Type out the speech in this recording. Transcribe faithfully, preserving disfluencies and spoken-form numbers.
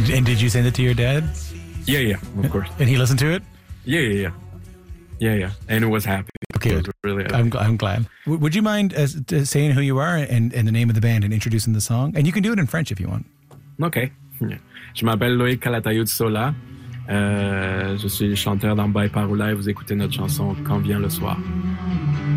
and did you send it to your dad? Yeah, yeah, of course. And he listened to it? Yeah, yeah, yeah. Yeah, yeah. And it was happy. Okay, it was really happy. I'm, I'm glad. W- would you mind uh, saying who you are and, and the name of the band and introducing the song? And you can do it in French if you want. OK. Je m'appelle Loïc Calatayud Sola. Euh, je suis chanteur dans By Parola et vous écoutez notre chanson Quand vient le soir.